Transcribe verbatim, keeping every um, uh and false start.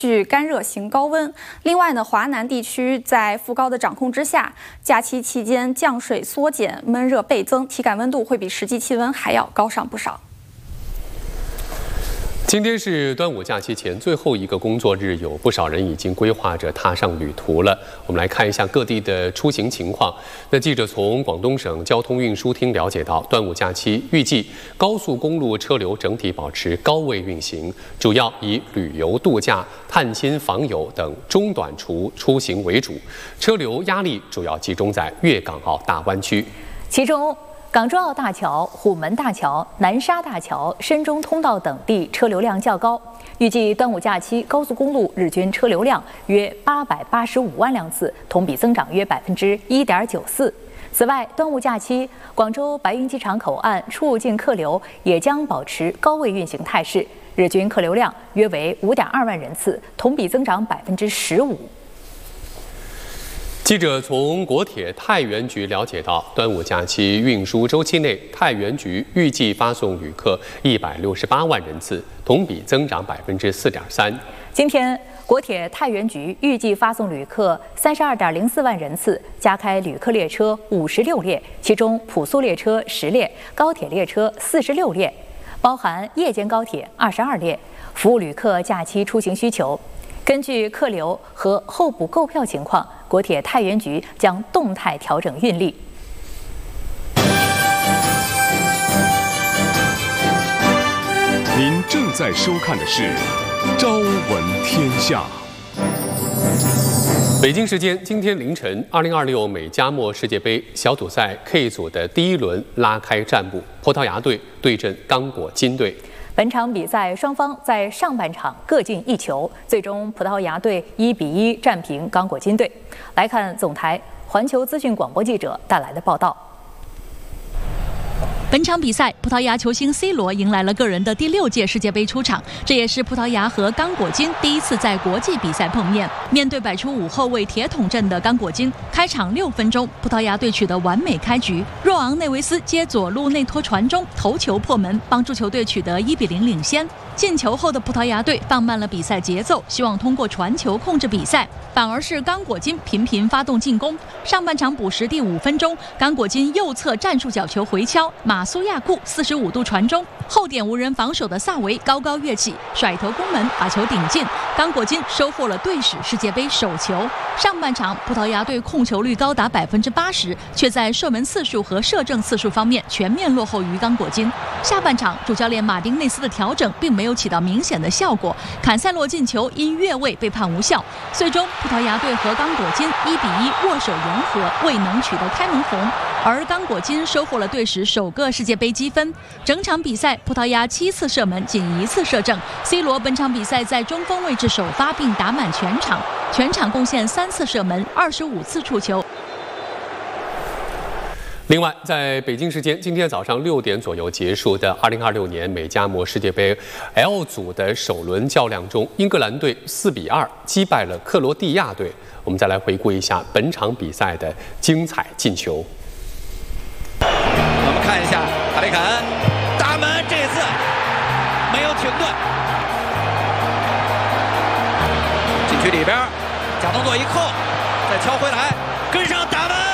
续干热型高温。另外呢，华南地区在副高的掌控之下，假期期间降水缩减，闷热倍增，体感温度会比实际气温还要高上不少。 今天是端午假期前最后一个工作日，有不少人已经规划着踏上旅途了。我们来看一下各地的出行情况。那记者从广东省交通运输厅了解到，端午假期预计高速公路车流整体保持高位运行，主要以旅游度假、探亲访友等中短途出行为主，车流压力主要集中在粤港澳大湾区， 其中。 港珠澳大桥、虎门大桥、南沙大桥、深中通道等地车流量较高，预计端午假期高速公路日均车流量约八百八十五万辆次，同比增长约百分之一点九四。此外，端午假期广州白云机场口岸出入境客流也将保持高位运行态势，日均客流量约为五点二万人次，同比增长百分之十五。 记者从国铁太原局了解到，端午假期运输周期内，太原局预计发送旅客一百六十八万人次，同比增长百分之四点三。 今天，国铁太原局预计发送旅客三十二点零四万人次，加开旅客列车五十六列，其中普速列车十列，高铁列车四十六列，包含夜间高铁二十二列，服务旅客假期出行需求。 根据客流和候补购票情况，国铁太原局将动态调整运力。 您正在收看的是《朝闻天下》。 北京时间今天凌晨，二零二六美加墨世界杯小组赛 K 组的第一轮拉开战幕，葡萄牙队对阵刚果金队。 本场比赛双方在上半场各进一球，最终葡萄牙队一比一战平刚果金队。来看总台环球资讯广播记者带来的报道。 本场比赛，葡萄牙球星 C 罗迎来了个人的第六届世界杯出场，这也是葡萄牙和刚果金第一次在国际比赛碰面。面对摆出五后卫铁桶阵的刚果金，开场六分钟，葡萄牙队取得完美开局。若昂内维斯接左路内托传中，头球破门，帮助球队取得一比零领先。进球后的葡萄牙队放慢了比赛节奏，希望通过传球控制比赛。 反而是刚果金频频发动进攻。上半场补时第五分钟，刚果金右侧战术角球回敲，马苏亚库四十五度传中，后点无人防守的萨维高高跃起，甩头攻门把球顶进。刚果金收获了队史世界杯首球。上半场，葡萄牙队控球率高达百分之八十，却在射门次数和射正次数方面全面落后于刚果金。下半场，主教练马丁内斯的调整并没有起到明显的效果，坎塞洛进球因越位被判无效，最终。 葡萄牙队和刚果金一比一握手言和，未能取得开门红，而刚果金收获了队史首个世界杯积分。整场比赛，葡萄牙七次射门，仅一次射正。C 罗本场比赛在中锋位置首发并打满全场，全场贡献三次射门，二十五次触球。 另外，在北京时间今天早上六点左右结束的二零二六年美加墨世界杯 L 组的首轮较量中，英格兰队四比二击败了克罗地亚队。我们再来回顾一下本场比赛的精彩进球。 我们看一下哈里肯打门，这次没有停顿，禁区里边假动作一扣，再敲回来，跟上打门。